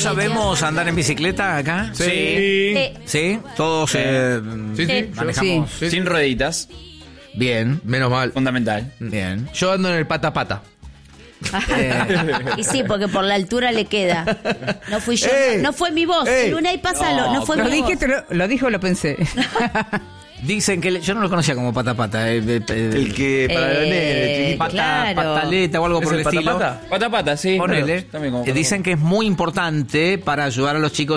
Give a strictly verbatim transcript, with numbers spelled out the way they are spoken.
¿Todos sabemos andar en bicicleta acá? Sí. Sí. ¿Sí? ¿Todos eh, Sí, sí. manejamos? Sí. Sin rueditas. Bien, Menos mal. Fundamental. bien. Yo ando en el pata pata. Y sí, porque por la altura le queda. No fui yo, ¡Ey! no, no fue mi voz. ¡Ey! Luna y pásalo, no, No, fue ¿Lo mi dije, voz. te lo, lo dijo o lo pensé? Dicen que le- yo no lo conocía como pata pata. eh, eh, eh, El que para Eh, los nenes, chiquito. pata, claro. pataleta o algo ¿Es por el, el pata estilo. pata? Pata pata, sí. Ponele. También como Eh, dicen que es muy importante para ayudar a los chicos